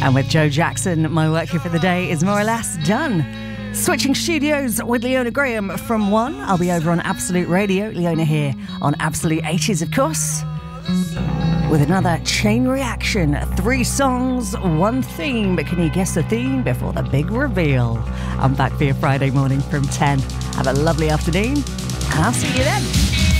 And with Joe Jackson, my work here for the day is more or less done. Switching studios with Leona Graham from 1. I'll be over on Absolute Radio. Leona here on Absolute 80s, of course, with another chain reaction. 3 songs, 1 theme. But can you guess the theme before the big reveal? I'm back for you Friday morning from 10. Have a lovely afternoon, and I'll see you then.